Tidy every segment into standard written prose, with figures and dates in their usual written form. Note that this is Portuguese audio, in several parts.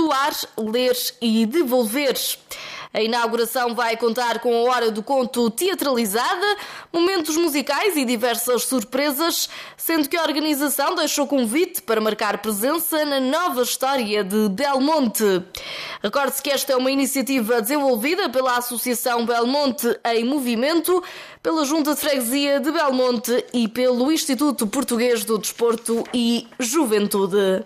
doar, ler e devolver. A inauguração vai contar com a Hora do Conto teatralizada, momentos musicais e diversas surpresas, sendo que a organização deixou convite para marcar presença na nova história de Belmonte. Recorde-se que esta é uma iniciativa desenvolvida pela Associação Belmonte em Movimento, pela Junta de Freguesia de Belmonte e pelo Instituto Português do Desporto e Juventude.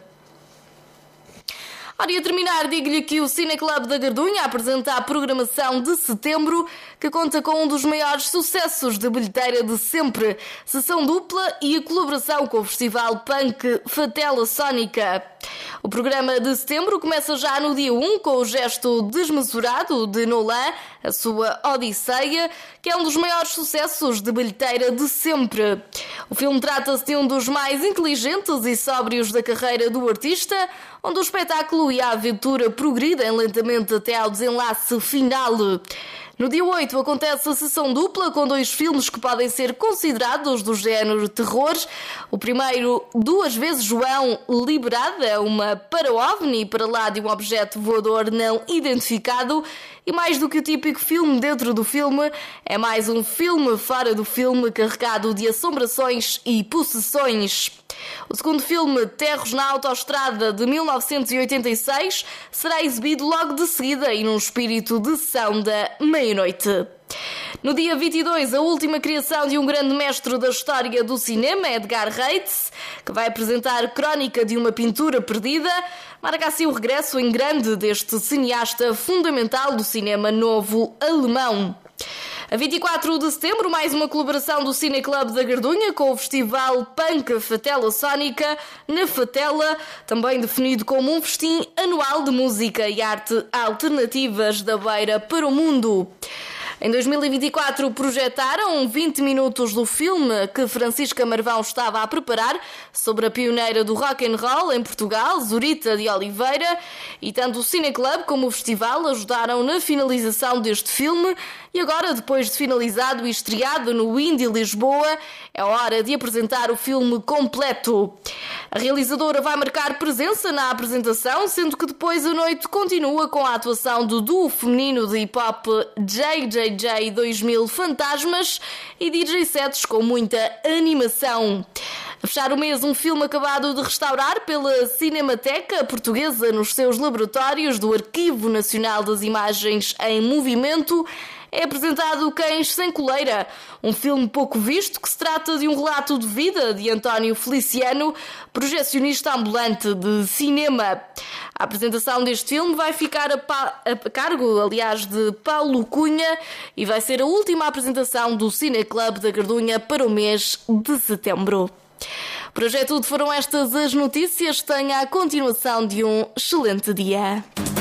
Ora, e a terminar, digo-lhe que o Cineclub da Gardunha apresenta a programação de setembro, que conta com um dos maiores sucessos de bilheteira de sempre, sessão dupla e a colaboração com o festival punk Fatela Sónica. O programa de setembro começa já no dia 1 com o gesto desmesurado de Nolan, a sua Odisseia, que é um dos maiores sucessos de bilheteira de sempre. O filme trata-se de um dos mais inteligentes e sóbrios da carreira do artista, onde o espetáculo e a aventura progridem lentamente até ao desenlace final. No dia 8 acontece a sessão dupla com dois filmes que podem ser considerados do género terror. O primeiro, Duas Vezes João Liberada, uma para-ovni para lá de um objeto voador não identificado. E mais do que o típico filme dentro do filme, é mais um filme fora do filme carregado de assombrações e possessões. O segundo filme, Terros na Autoestrada, de 1986, será exibido logo de seguida e num espírito de sessão da meia-noite. No dia 22, a última criação de um grande mestre da história do cinema, Edgar Reitz, que vai apresentar Crónica de uma Pintura Perdida, marca assim o regresso em grande deste cineasta fundamental do cinema novo alemão. A 24 de setembro, mais uma colaboração do Cineclub da Gardunha com o festival punk Fatela Sónica, na Fatela, também definido como um festim anual de música e arte alternativas da Beira para o mundo. Em 2024 projetaram 20 minutos do filme que Francisca Marvão estava a preparar sobre a pioneira do rock and roll em Portugal, Zurita de Oliveira, e tanto o Cineclub como o festival ajudaram na finalização deste filme. E agora, depois de finalizado e estreado no Indie Lisboa, é hora de apresentar o filme completo. A realizadora vai marcar presença na apresentação, sendo que depois a noite continua com a atuação do duo feminino de hip-hop JJJ 2000 Fantasmas e DJ sets com muita animação. A fechar o mês, um filme acabado de restaurar pela Cinemateca Portuguesa nos seus laboratórios do Arquivo Nacional das Imagens em Movimento, é apresentado Cães Sem Coleira, um filme pouco visto que se trata de um relato de vida de António Feliciano, projecionista ambulante de cinema. A apresentação deste filme vai ficar a cargo, aliás, de Paulo Cunha e vai ser a última apresentação do Cineclub da Gardunha para o mês de setembro. Por hoje é tudo, foram estas as notícias. Tenha a continuação de um excelente dia.